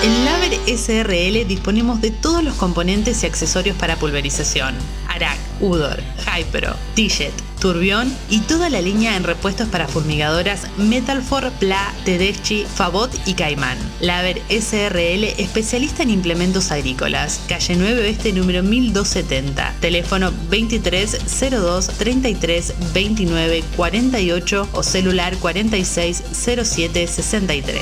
En Laver SRL disponemos de todos los componentes y accesorios para pulverización: Arac, Udor, Hypro, Tijet, Turbión y toda la línea en repuestos para fumigadoras Metalfor, Pla, Tedeschi, Fabot y Caimán. Laver SRL, especialista en implementos agrícolas. Calle 9 Oeste número 1270. Teléfono 23 02 33 29 48 o celular 46 07 63.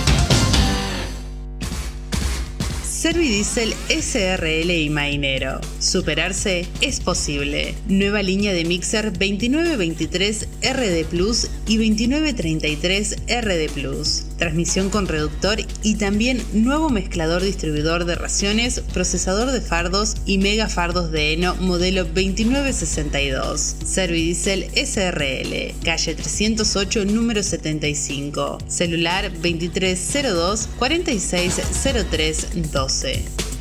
Servidiesel SRL y Mainero. Superarse es posible. Nueva línea de mixer 2923 RD Plus y 2933 RD Plus. Transmisión con reductor y también nuevo mezclador distribuidor de raciones, procesador de fardos y mega fardos de heno modelo 2962. Servidiesel SRL, calle 308, número 75. Celular 2302 4603 12.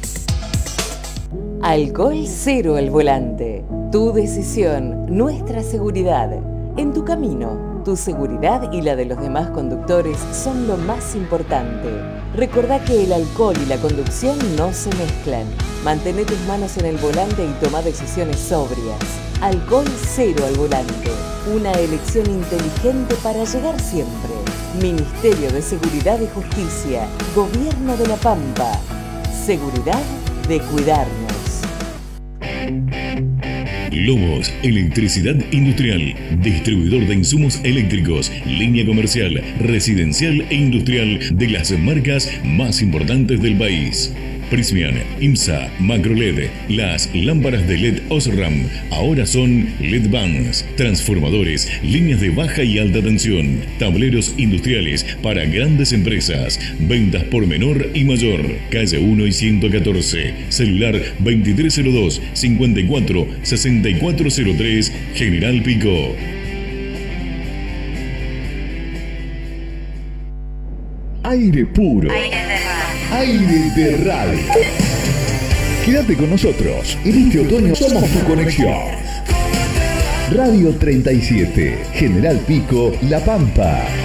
Alcohol cero al volante. Tu decisión, nuestra seguridad. En tu camino, tu seguridad y la de los demás conductores son lo más importante. Recordá que el alcohol y la conducción no se mezclan. Mantén tus manos en el volante y toma decisiones sobrias. Alcohol cero al volante. Una elección inteligente para llegar siempre. Ministerio de Seguridad y Justicia. Gobierno de La Pampa. Seguridad de cuidarnos. Lobos, electricidad industrial, distribuidor de insumos eléctricos, línea comercial, residencial e industrial de las marcas más importantes del país. Prismian, IMSA, MacroLED, las lámparas de LED Osram ahora son LED Vans, transformadores, líneas de baja y alta tensión, tableros industriales para grandes empresas, ventas por menor y mayor, calle 1 y 114, celular 2302 54 6403, General Pico. Aire puro. Aire de radio. Quédate con nosotros. En este otoño somos tu conexión. Radio 37, General Pico, La Pampa.